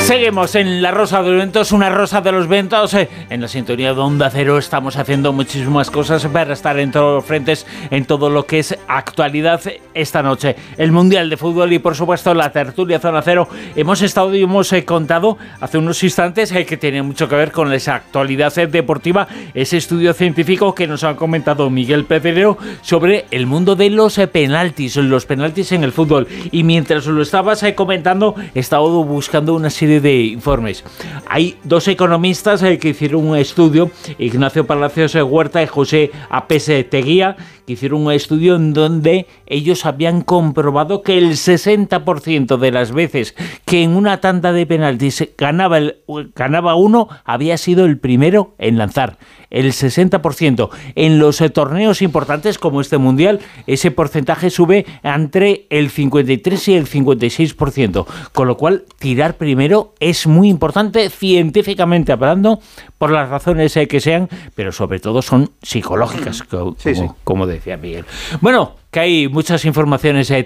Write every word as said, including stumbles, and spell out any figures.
Seguimos en La Rosa de los Vientos, una rosa de los vientos. Eh, en la sintonía de Onda Cero estamos haciendo muchísimas cosas para estar en todos los frentes, en todo lo que es actualidad esta noche. El Mundial de Fútbol y, por supuesto, la tertulia Zona Cero. Hemos estado y hemos eh, contado hace unos instantes eh, que tiene mucho que ver con esa actualidad eh, deportiva, ese estudio científico que nos ha comentado Miguel Pedrero sobre el mundo de los eh, penaltis, los penaltis en el fútbol. Y mientras lo estabas eh, comentando, he estado buscando una serie de informes. Hay dos economistas eh, que hicieron un estudio, Ignacio Palacios Huerta y José Apese Teguía, que hicieron un estudio en donde ellos habían comprobado que el sesenta por ciento de las veces que en una tanda de penaltis ganaba, el, ganaba uno, había sido el primero en lanzar. El sesenta por ciento. En los eh, torneos importantes como este Mundial, ese porcentaje sube entre el cincuenta y tres y el cincuenta y seis por ciento. Con lo cual, tirar primero es muy importante científicamente hablando, por las razones eh, que sean, pero sobre todo son psicológicas, como, sí, sí. como decía Miguel. Bueno, que hay muchas informaciones eh,